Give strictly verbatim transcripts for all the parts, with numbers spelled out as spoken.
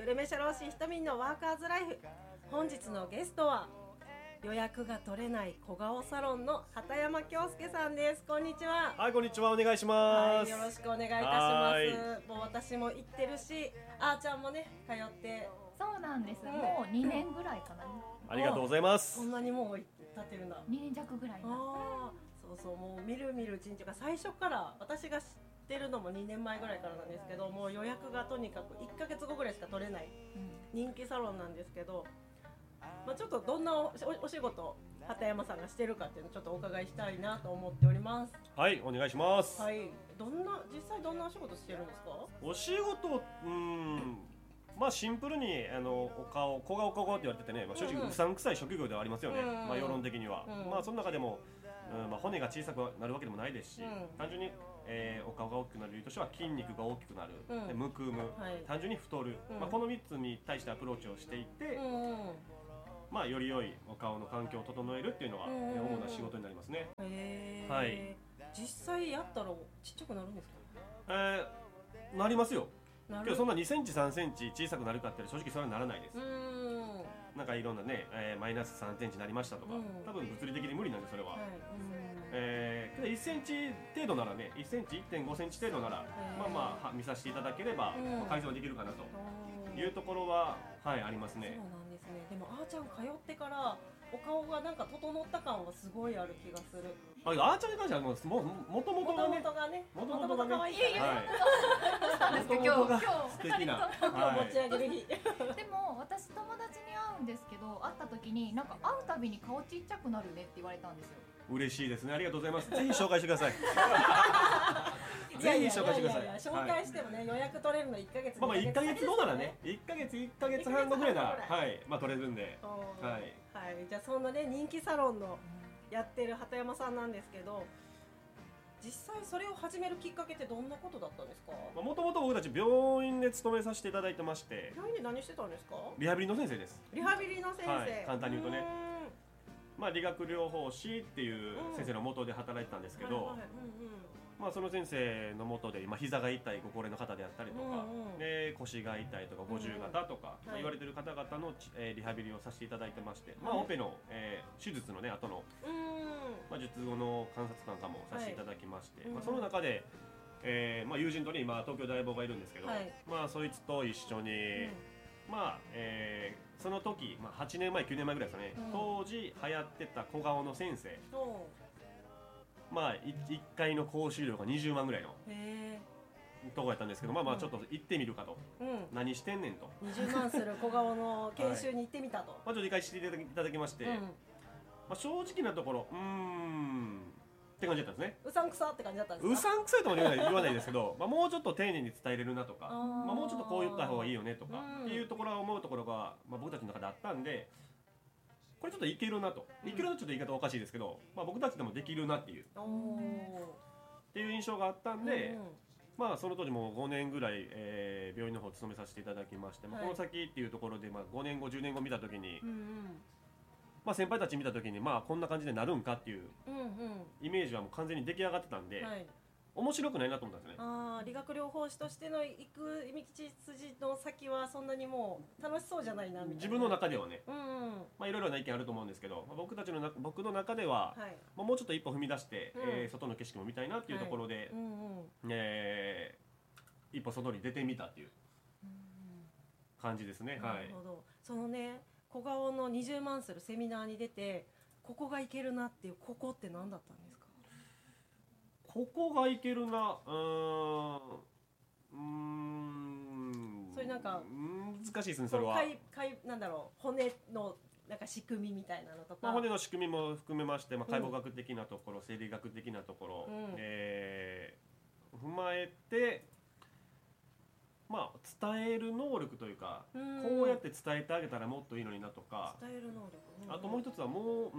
グルメ社労士ひとみんのワーカーズライフ。本日のゲストは予約が取れない小顔サロンの畑山京介さんです。こんにちは。 はい、こんにちは。お願いします。 はい、よろしくお願いいたします。もう私も行ってるし、あーちゃんもね通って。 そうなんです、うん、もうにねんぐらいかな。 ありがとうございます。 こんなにもう経ってるんだ。 にねん弱ぐらいな。 あそうそう、もうみるみるうちにというか、最初から私が知ってるのもにねんまえぐらいからなんですけど、もう予約がとにかくいっかげつごぐらいしか取れない人気サロンなんですけど、まあ、ちょっとどんな お, お仕事畑山さんがしてるかっていうのをちょっとお伺いしたいなと思っております。 はい、お願いします。 はい、どんな実際どんなお仕事してるんですか？ お仕事、うーんまあシンプルにあのお顔小顔小顔って言われててね、まあ、正直うさんくさい職業ではありますよね、うんうん、まあ世論的には、うんうん、まあその中でも、うんまあ、骨が小さくなるわけでもないですし、うん、単純に、えー、お顔が大きくなる理由としては筋肉が大きくなる、うん、でむくむ、はい、単純に太る、うんまあ、このみっつに対してアプローチをしていて、うんうんまあ、より良いお顔の環境を整えるっていうのが、うんうんうん、主な仕事になりますね。 へー、 はい、 実際やったらちっちゃくなるんですか？ えー、なりますよ。けどそんなにセンチさんセンチ小さくなるかって正直それはならないです。うーんなんかいろんなね、えー、マイナスさんセンチになりましたとか、うん、多分物理的に無理なんでそれは、はいうんえー、けどいっセンチ程度ならねいっセンチ いってんごセンチ程度ならまあまあ見させていただければ、うんまあ、改善はできるかなというところは、はい、ありますね。 そうなんですね。でもあーちゃん通ってからお顔がなんか整った感はすごいある気がする。 あーちゃんに関してはもうももともとがねもともとが可愛いからね。今日今日素敵な持ち上げる日。 でも私友達に会うんですけど、会った時になんか会うたびに顔ちっちゃくなるねって言われたんですよ。 嬉しいですね。ありがとうございます。ぜひ紹介してください。ぜひ紹介してください。 紹介してもね、予約取れるのいっかげつ。 まあまあいっかげつ後ならね、いっかげついっかげつはん後ぐらいならはいまあ取れるんで。はいはい。じゃあそんなね人気サロンのやってる畑山さんなんですけど、実際それを始めるきっかけってどんなことだったんですか？ もともと僕たち病院で勤めさせていただいてまして。 病院で何してたんですか？ リハビリの先生です。 リハビリの先生、はい、 簡単に言うとね、まあ理学療法士っていう先生の下で働いてたんですけど、まあその先生の下で今膝が痛いご高齢の方であったりとか、うんうん、で腰が痛いとか五十肩とか、うんまあ、言われてる方々の、えー、リハビリをさせていただいてまして、はい、まあオペの、えー、手術のね後の、うんまあ、術後の観察なんかもさせていただきまして、はいまあ、その中で、えーまあ、友人とね今東京大坊がいるんですけど、はい、まあそいつと一緒に、うんまあえー、その時、まあ、はちねんまえきゅうねんまえぐらいですかね、うん、当時流行ってた小顔の先生、まあ、いっかいの講習料がにじゅうまんぐらいのとこやったんですけど、まあまあちょっと行ってみるかと、うん、何してんねんとにじゅうまんする小顔の研修に行ってみたと、はいまあ、ちょっと理解していただきまして、うんまあ、正直なところうーんって感じだったんですね。 うさんくさって感じだったんですか？ うさんくさいとは言わない、言わないですけどまあもうちょっと丁寧に伝えれるなとかまあ、もうちょっとこう言った方がいいよねとか、うん、っていうところは思うところが、まあ、僕たちの中であったんで、これちょっといけるなと、うん、いけるなちょっと言い方おかしいですけど、まあ、僕たちでもできるなっていうっていう印象があったんで、うん、まあその当時もごねんぐらい、えー、病院の方を勤めさせていただきまして、はいまあ、この先っていうところで、まあ、ごねんごじゅうねんご見た時に、うんうんまあ、先輩たち見た時にまあこんな感じでなるんかっていうイメージはもう完全に出来上がってたんで、はい、面白くないなと思ったんですね。 あ理学療法士としての行く道筋の先はそんなにもう楽しそうじゃないなみたいな。 自分の中ではね、 うんうんまあ、いろいろな意見あると思うんですけど、まあ、僕たちのな僕の中では、はいまあ、もうちょっと一歩踏み出して、うんえー、外の景色も見たいなっていうところで、はいうんうんえー、一歩外に出てみたっていう感じですね。 なるほど、はい、そのね小顔のにじゅうまんするセミナーに出てここがいけるなっていうここって何だったんですか？ ここがいけるなうーんうーんそれなんか難しいですね。それはかいかいなんだろう骨のなんか仕組みみたいなのとか、 まあ、骨の仕組みも含めまして、まあ、解剖学的なところ、うん、生理学的なところ、うんえー、踏まえてまあ、伝える能力というか、うん、こうやって伝えてあげたらもっといいのになとか、 伝える能力、うん、 あともう一つはもう、うん、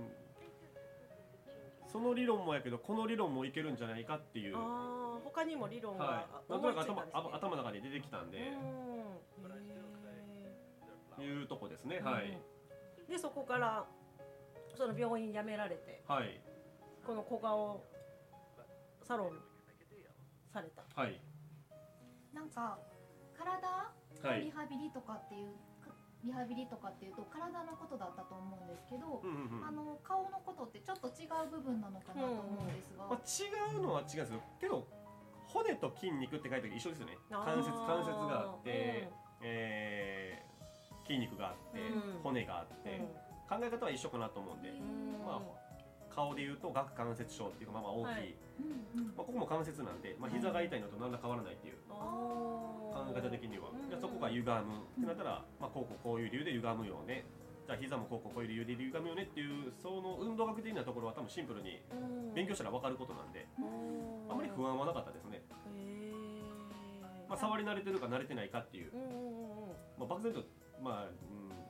その理論もやけどこの理論もいけるんじゃないかっていうあ他にも理論がなんとなく 頭, 頭の中に出てきたんで、うん、いうとこですね、うん、はいでそこからその病院辞められて、 はい、 この小顔サロンされた。 はいなんか体のリハビリとかっていう、リハビリとかっていうと体のことだったと思うんですけど、うんうんうん、あの顔のことってちょっと違う部分なのかなと思うんですが、うんうん、まあ、違うのは違うんですけど、骨と筋肉って書いてある一緒ですよね。関節関節があって、うん、えー、筋肉があって、うん、骨があって、うん、考え方は一緒かなと思うんで、うん、まあ、顔でいうと顎関節症っていうかまあまあ大きい、はい、まあ、ここも関節なんで、まあ、膝が痛いのと何ら変わらないっていう、うん、考え方的には、うん、そこが歪むってなったら、まあ、こうこうこういう理由で歪むよね、じゃあ膝もこうこうこういう理由で歪むよねっていうその運動学的なところは多分シンプルに勉強したら分かることなんで、あまり不安はなかったですね。まあ、触り慣れてるか慣れてないかっていう、まあ、漠然と、まあ、うん、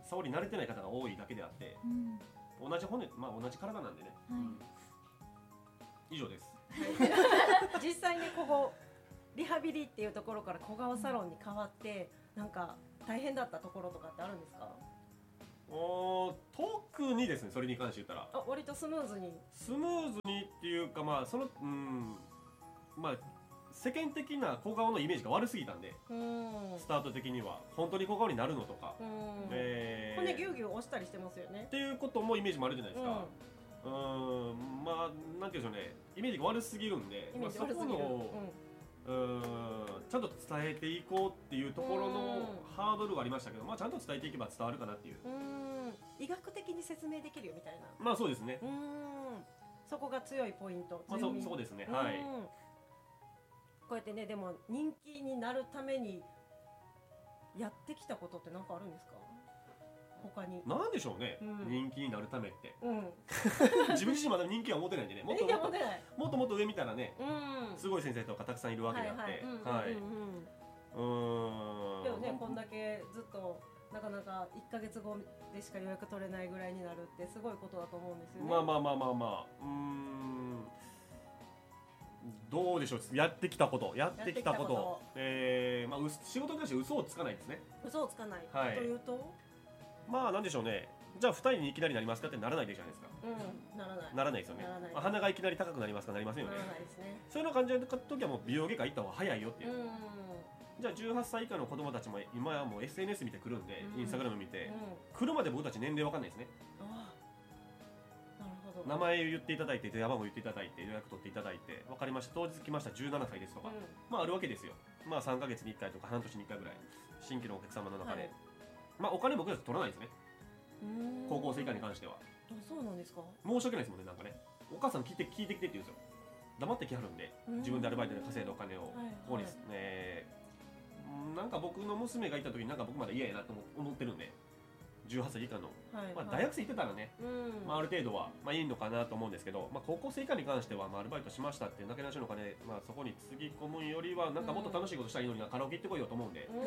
触り慣れてない方が多いだけであって、うん、同じ骨、まあ、同じ体なんでね、はい、うん、以上です。 実際にここリハビリっていうところから小顔サロンに変わってなんか大変だったところとかってあるんですか？ お特にですね、それに関して言ったらあ割とスムーズにスムーズにっていうか、まあそのうんまあ世間的な小顔のイメージが悪すぎたんで、うん、スタート的には本当に小顔になるのとか、うん、 えー、骨ギュウギュウ押したりしてますよねっていうこともイメージもあるじゃないですか。うん、うーん、まあなんていうんでしょうね、イメージが悪すぎるんで、まあ、そこの、うん、うーんちゃんと伝えていこうっていうところのハードルはありましたけど、まあちゃんと伝えていけば伝わるかなっていう。 うん、医学的に説明できるよみたいな。 まあそうですね。 うん、そこが強いポイント。 まあ、そ, そうですね。はい。 こうやってね、でも人気になるためにやってきたことって何かあるんですか？他に。 なんでしょうね、うん、人気になるためって。 うん、 自分自身まだ人気は持てないんでね。もっともっともっともっと上見たらね、うん、すごい先生とかたくさんいるわけであって、はい。うーん。 でもね、こんだけずっとなかなかいっかげつごでしか予約取れないぐらいになるってすごいことだと思うんですよね。 まあまあまあまあまあ。うーん。どうでしょう、やってきたことやってきたこと、ことえーまあ、仕事に関して嘘をつかないですね。 嘘をつかない、 はい、 というとまあなんでしょうね、じゃあふたりにいきなりなりますかってならないでじゃないですか。 うん、ならないならないですよね。まあ、鼻がいきなり高くなりますかなりませんよね。 ならないですね。 そういうの感じの時はもう美容外科行った方が早いよっていう、うん、じゃあじゅうはっさい以下の子供たちも今はもう エスエヌエス 見てくるんで、うん、インスタグラム見て、うん、来るまで僕たち年齢わかんないですね。名前言っていただいて電話番号言っていただいて予約取っていただいて、分かりました当日来ましたじゅうななさいですとか、うん、まああるわけですよ。まあさんかげつにいっかいとか半年にいっかいぐらい新規のお客様の中で、はい、まあお金僕たち取らないですね。高校生以下に関しては。 あ、そうなんですか。 申し訳ないですもんね。なんかね、お母さん聞いて聞いてきてって言うんですよ。黙ってきはるんで、自分でアルバイトで稼いだお金をここにですね、なんか僕の娘がいた時になんか僕まだ嫌やなと思ってるんで、じゅうはっさい以下の、はいはい、まあ、大学生行ってたらね、うん、まあ、ある程度は、まあ、いいのかなと思うんですけど、まあ、高校生以下に関しては、まあ、アルバイトしましたっていうなけなしのお金、まあ、そこにつぎ込むよりはなんかもっと楽しいことしたらいいのにな、カラオケ行ってこいよと思うんで、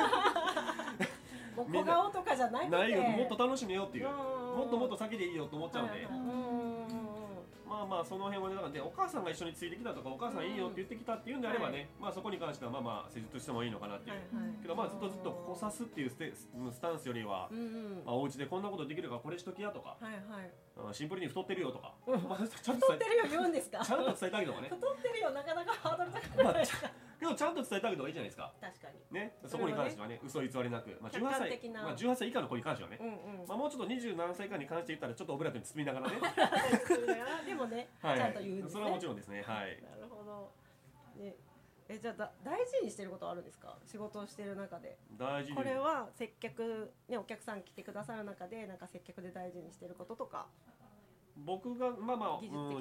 うん、小顔とかじゃなくてないよ、もっと楽しめよっていう、もっともっと先でいいよと思っちゃうんで、はいはい、まあまあその辺はね、だからでお母さんが一緒についてきたとかお母さんいいよって言ってきたっていうんであればね、はい、まあそこに関してはまあまあ施術してもいいのかなっていう、はいはい、けどまあずっとずっとこさすっていうステスタンスよりは、うんうん、まあ、お家でこんなことできるからこれしときやとか、はいはい、シンプルに太ってるよとか、 うん、まあ、ちゃんと太ってるよ言うんですか。 ちゃんと伝えてあげるとかね。 太ってるよなかなかハードル高くないですか。 けどちゃんと伝えてあげるのがいいじゃないですか。 確かにね、そこに関してはね、嘘偽りなく、まあ、じゅうはっさい、まあ、じゅうはっさい以下の子に関してはね、うんうん、まあ、もうちょっとにじゅうななさい以下に関して言ったらちょっとオブラートに包みながらねでもね、 はい、 ちゃんと言うんですね。 それはもちろんですね。はい。 なるほど、ね、えじゃあだ大事にしてることはあるんですか？仕事をしてる中で大事に、 これは接客、ね、お客さん来てくださる中でなんか接客で大事にしてることとか。 僕がまあまあ、うん、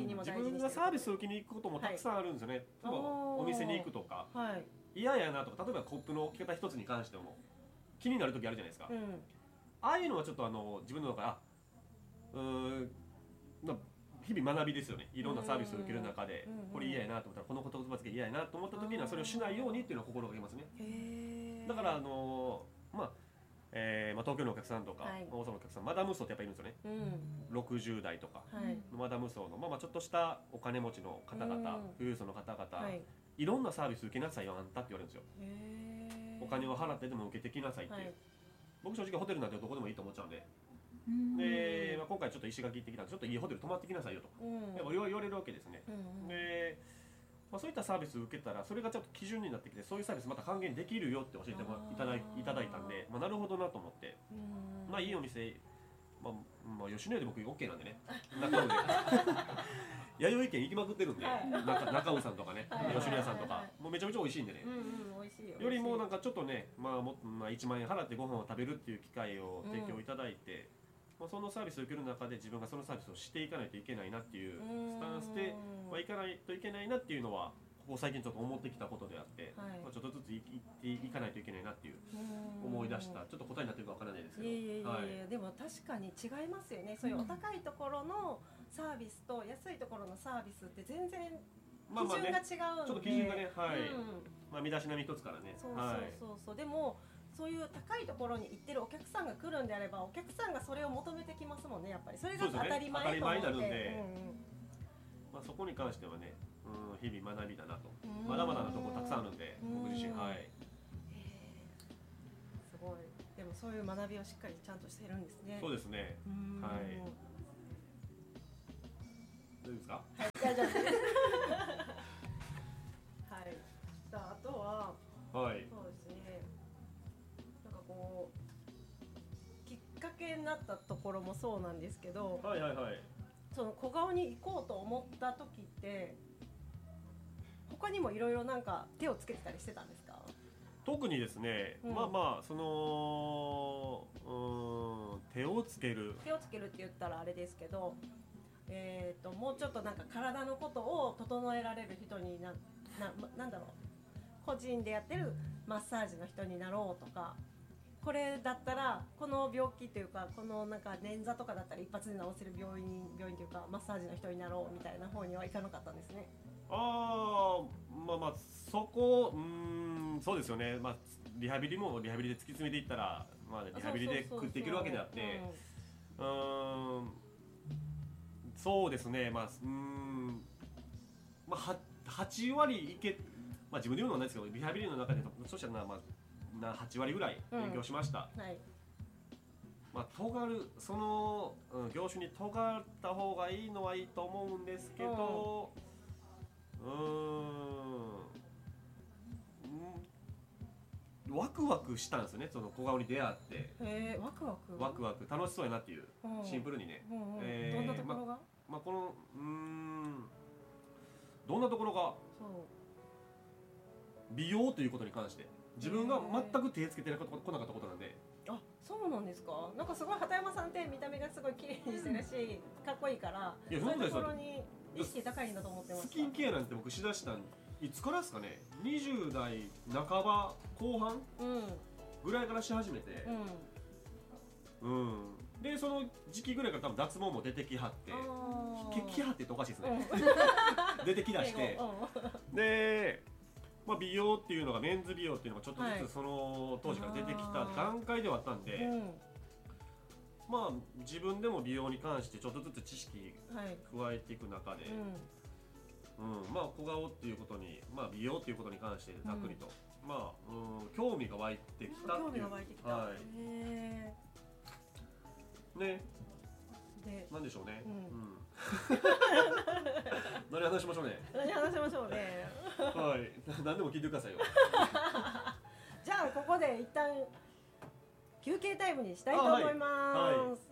自分がサービスを受けに行くこともたくさんあるんですよね。はい、お店に行くとか、はい、嫌やなとか、例えばコップの置き方一つに関しても気になる時あるじゃないですか。うん、ああいうのはちょっとあの自分の中で、あ、うーん、まあ、日々学びですよね。いろんなサービスを受ける中で、うんうん、これ嫌やなと思ったらこの言葉付け嫌やなと思った時にはそれをしないようにっていうのを心がけますね。へー。だからあのー、まあえーまあ、東京のお客さんとか、はい、大阪のお客さん、マダム層ってやっぱいるんですよね。うん、ろくじゅう代とか、はい、マダム層の、まあ、まあちょっとしたお金持ちの方々、富裕層の方々、はい、いろんなサービス受けなさいよあんたって言われるんですよ。へー。お金を払ってでも受けてきなさいっていう、はい、僕正直ホテルなんてどこでもいいと思っちゃうんで、うん、で、まあ、今回ちょっと石垣行ってきたんでちょっといいホテル泊まってきなさいよとか、うん、やっぱ言われるわけですね。うん、でまあ、そういったサービスを受けたらそれがちょっと基準になってきて、そういうサービスまた還元できるよって教えてもいただい、いただいたんで、まあ、なるほどなと思って、まあいいお店、まあ、まあ、吉野家で僕 OK なんでね、中尾で弥生県行きまくってるんで、はい、中, 中尾さんとかね、はい、吉野家さんとか、はい、もうめちゃめちゃ美味しいんでね、 うんうん、美味しいよ。 よりもなんかちょっとね、まあもまあ、いちまんえん払ってご飯を食べるっていう機会を提供いただいて、うん、まあ、そのサービスを受ける中で自分がそのサービスをしていかないといけないなっていうスタンスで、まあ、行かないといけないなっていうのはここ最近ちょっと思ってきたことであって、はい、まあ、ちょっとずつ行っていかないといけないなっていう思い出した、ちょっと答えになってるかわからないですけど、 いやいやいや、はい、でも確かに違いますよね。そういうお高いところのサービスと安いところのサービスって全然基準が違うんで、まあまあね、ちょっと基準がね、はい、うん、まあ、身だしなみ一つからね、そうそうそうそう、はい、でもそういう高いところに行ってるお客さんが来るんであれば、お客さんがそれを求めてきますもんね。やっぱりそれが当たり前と思って、ね、当たり前になるんで、うんうん、まあ、そこに関してはね、うん、日々学びだなと、まだまだなところたくさんあるんで、僕自身、はい、 すごい。でもそういう学びをしっかりちゃんとしてるんですね。 そうですね、はい。大丈夫ですか？ はい、大丈夫です。はい。じゃあ、あとは、 はい、 そうですね。なんかこうきっかけになったところもそうなんですけど、 はいはいはい。 その小顔に行こうと思った時って、他にもいろいろなんか手をつけてたりしてたんですか？ 特にですね、うん、まあまあそのうーん手をつける手をつけるって言ったらあれですけど。えー、ともうちょっとなんか体のことを整えられる人に な, な, なんだろう個人でやってるマッサージの人になろうとか、これだったらこの病気というかこのなんか捻挫とかだったら一発で治せる病院病院というかマッサージの人になろうみたいな方にはいかなかったんですね。 ああ、まあまあそこ、うーん、そうですよね。まあリハビリもリハビリで突き詰めていったら、まあ、リハビリで食っていけるわけであって、うーん、そうですね、まあ、うーん、まあ、はちわりいけ、まあ、自分で言うのはないですけど、リハビリの中で、そうしたら、まあ、なはちわりぐらい勉強しました。うん、はい、まあ、尖る、その、うん、業種に尖った方がいいのはいいと思うんですけど、うん、うーん、ワクワクしたんですよね、その小顔に出会って。 へー、ワクワクワクワク、楽しそうやなっていう、シンプルにね。 うんうん、えー、どんなところが、ままあ、このうーんどんなところが美容ということに関して自分が全く手つけてこなかったことなんで。 あ、そうなんですか。なんかすごい畑山さんって見た目がすごい綺麗にしてるし、かっこいいから、 いや、 そういうところに意識高いんだと思ってました。 スキンケアなんて僕しだしたんいつからですかね。にじゅう代半ば後半、うん、ぐらいからし始めて、うん、うん、でその時期ぐらいから多分脱毛も出てきはって、きはってっておかしいですね、うん、出てきだしてで、まあ、美容っていうのがメンズ美容っていうのがちょっとずつその当時から出てきた段階ではあったんで、はい、まあ自分でも美容に関してちょっとずつ知識加えていく中で、はい、うんうん、まあ小顔っていうことに、まあ、美容っていうことに関してざっくりと、うん、まあ、うん、興味が湧いてきたっていう。 興味が湧いてきた、はい、へーね、でなんでしょうね、うんうん、何話しましょうね。 何話しましょうね。 はい、何でも聞いてくださいよ。 じゃあここで一旦休憩タイムにしたいと思います。はいはい。